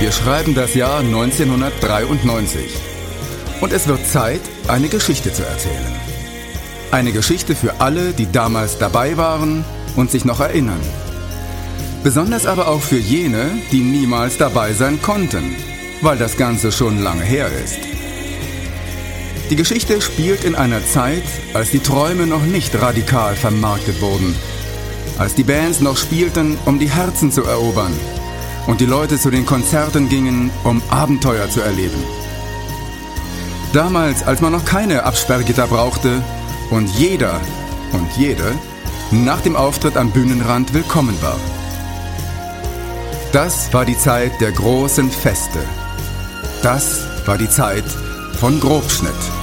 Wir schreiben das Jahr 1993 und es wird Zeit, eine Geschichte zu erzählen. Eine Geschichte für alle, die damals dabei waren und sich noch erinnern. Besonders aber auch für jene, die niemals dabei sein konnten, weil das Ganze schon lange her ist. Die Geschichte spielt in einer Zeit, als die Träume noch nicht radikal vermarktet wurden, als die Bands noch spielten, um die Herzen zu erobern und die Leute zu den Konzerten gingen, um Abenteuer zu erleben. Damals, als man noch keine Absperrgitter brauchte und jeder und jede nach dem Auftritt am Bühnenrand willkommen war. Das war die Zeit der großen Feste. Das war die Zeit von Grobschnitt.